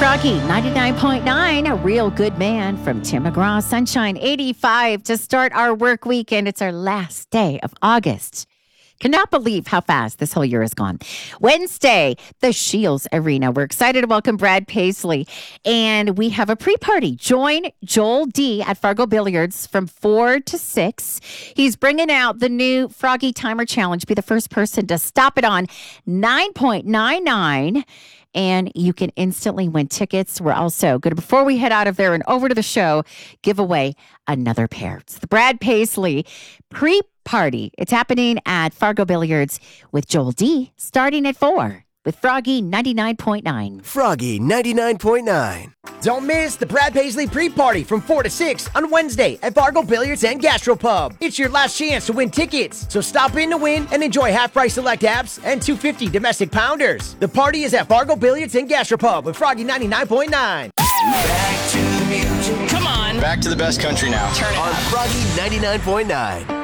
Froggy 99.9, a real good man from Tim McGraw. Sunshine 85 to start our work weekend. It's our last day of August. Cannot believe how fast this whole year has gone. Wednesday, the Shields Arena. We're excited to welcome Brad Paisley. And we have a pre-party. Join Joel D. at Fargo Billiards from 4 to 6. He's bringing out the new Froggy Timer Challenge. Be the first person to stop it on 9.99. And you can instantly win tickets. We're also going to, before we head out of there and over to the show, give away another pair. It's the Brad Paisley pre-party. It's happening at Fargo Billiards with Joel D. starting at 4 with Froggy 99.9. Froggy 99.9. Don't miss the Brad Paisley pre-party from 4 to 6 on Wednesday at Fargo Billiards and Gastropub. It's your last chance to win tickets, so stop in to win and enjoy half-price select apps and $2.50 domestic pounders. The party is at Fargo Billiards and Gastropub with Froggy 99.9. Back to the music. Come on. Back to the best country now. Turn it on up. Froggy 99.9.